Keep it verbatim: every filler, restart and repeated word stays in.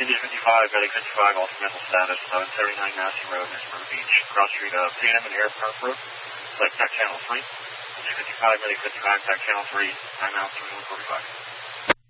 India fifty-five, Medic fifty-five, ultimate status, eleven seventy-nine Massey Road, Newport Beach, cross street of P M and Airport Road, select tack channel three. India fifty-five, Medic fifty-five, tack channel three, nine miles, three one forty-five.